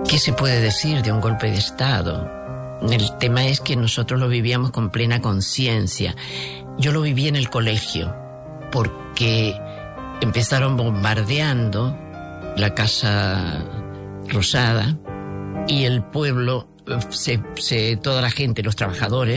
¿Qué se puede decir de un golpe de Estado? El tema es que nosotros lo vivíamos con plena conciencia. Yo lo viví en el colegio, porque empezaron bombardeando la Casa Rosada y el pueblo, toda la gente, los trabajadores,